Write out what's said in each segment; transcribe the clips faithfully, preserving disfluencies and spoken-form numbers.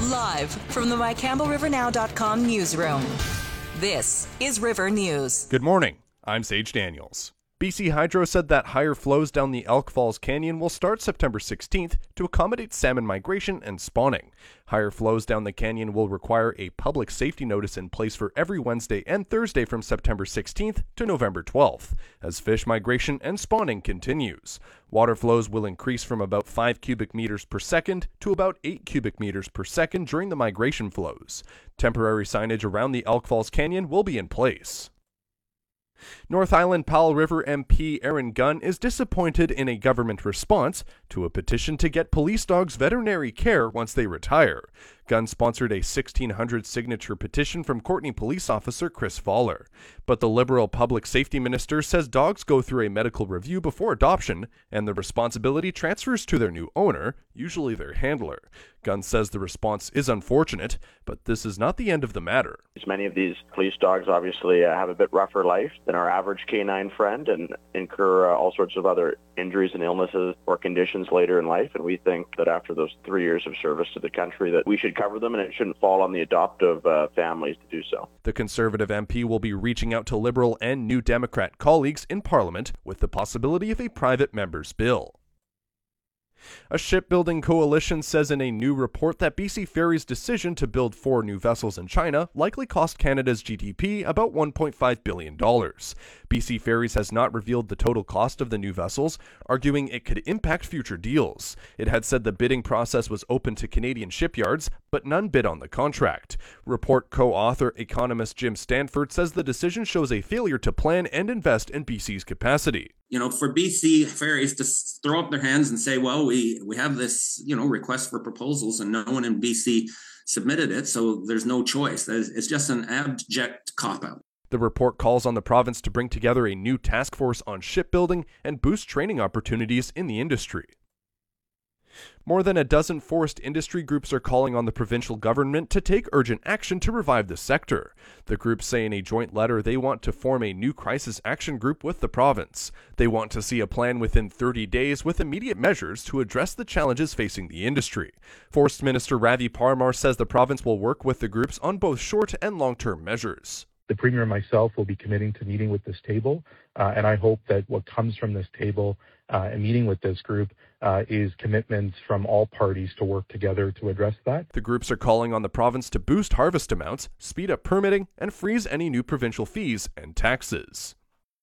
Live from the my campbell river now dot com newsroom. This is River News. Good morning. I'm Sage Daniels. B C Hydro said that higher flows down the Elk Falls Canyon will start September sixteenth to accommodate salmon migration and spawning. Higher flows down the canyon will require a public safety notice in place for every Wednesday and Thursday from September sixteenth to November twelfth, as fish migration and spawning continues. Water flows will increase from about five cubic meters per second to about eight cubic meters per second during the migration flows. Temporary signage around the Elk Falls Canyon will be in place. North Island Powell River M P Aaron Gunn is disappointed in a government response to a petition to get police dogs veterinary care once they retire. Gunn sponsored a sixteen hundred signature petition from Courtenay police officer Chris Fowler. But the Liberal Public Safety Minister says dogs go through a medical review before adoption, and the responsibility transfers to their new owner, usually their handler. Gunn says the response is unfortunate, but this is not the end of the matter. Many of these police dogs obviously uh, have a bit rougher life than our average canine friend and incur uh, all sorts of other injuries and illnesses or conditions later in life. And we think that after those three years of service to the country that we should cover them, and it shouldn't fall on the adoptive uh, families to do so. The Conservative M P will be reaching out to Liberal and New Democrat colleagues in Parliament with the possibility of a private member's bill. A shipbuilding coalition says in a new report that B C Ferry's decision to build four new vessels in China likely cost Canada's G D P about one point five billion dollars. B C Ferries has not revealed the total cost of the new vessels, arguing it could impact future deals. It had said the bidding process was open to Canadian shipyards, but none bid on the contract. Report co-author economist Jim Stanford says the decision shows a failure to plan and invest in B C's capacity. You know, for B C Ferries to throw up their hands and say, well, we, we have this, you know, request for proposals and no one in B C submitted it, so there's no choice. It's just an abject cop-out. The report calls on the province to bring together a new task force on shipbuilding and boost training opportunities in the industry. More than a dozen forest industry groups are calling on the provincial government to take urgent action to revive the sector. The groups say in a joint letter they want to form a new crisis action group with the province. They want to see a plan within thirty days with immediate measures to address the challenges facing the industry. Forest Minister Ravi Parmar says the province will work with the groups on both short and long-term measures. The Premier and myself will be committing to meeting with this table, uh, and I hope that what comes from this table uh, and meeting with this group uh, is commitments from all parties to work together to address that. The groups are calling on the province to boost harvest amounts, speed up permitting, and freeze any new provincial fees and taxes.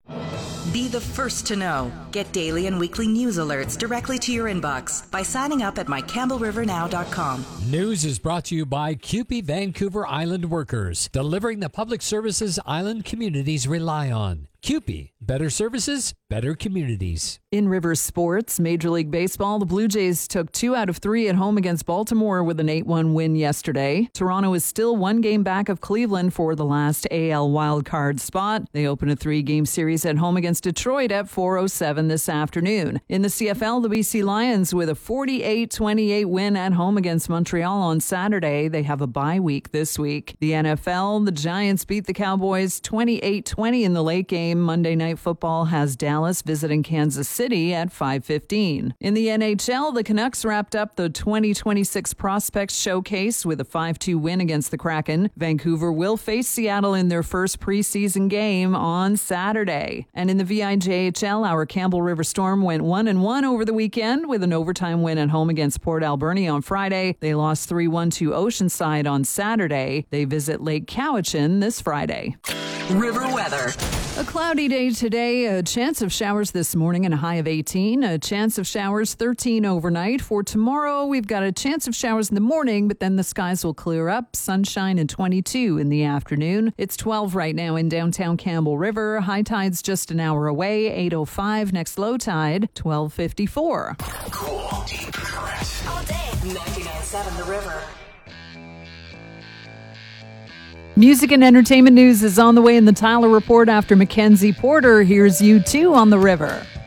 Be the first to know. Get daily and weekly news alerts directly to your inbox by signing up at my campbell river now dot com. News is brought to you by C U P E Vancouver Island Workers, delivering the public services island communities rely on. C U P E, better services, better communities. In River Sports, Major League Baseball, the Blue Jays took two out of three at home against Baltimore with an eight one win yesterday. Toronto is still one game back of Cleveland for the last A L wildcard spot. They open a three-game series at home against Detroit at four oh seven this afternoon. In the C F L, the B C Lions with a forty-eight twenty-eight win at home against Montreal on Saturday. They have a bye week this week. The N F L, the Giants beat the Cowboys twenty-eight twenty in the late game. Monday Night Football has Dallas visiting Kansas City at five fifteen. In the N H L, the Canucks wrapped up the twenty twenty-six Prospects Showcase with a five two win against the Kraken. Vancouver will face Seattle in their first preseason game on Saturday. And in the V I J H L, our Campbell River Storm went one and one over the weekend with an overtime win at home against Port Alberni on Friday. They lost three one to Oceanside on Saturday. They visit Lake Cowichan this Friday. River weather. A cloudy day today, a chance of showers this morning and a high of eighteen. A chance of showers thirteen overnight. For tomorrow, we've got a chance of showers in the morning, but then the skies will clear up. Sunshine and twenty-two in the afternoon. It's twelve right now in downtown Campbell River. High tide's just an hour away, eight oh five. Next low tide, twelve fifty-four. Cool, deep current. All day, ninety-nine point seven The River. Music and entertainment news is on the way in the Tyler Report after Mackenzie Porter. Here's U two on The River.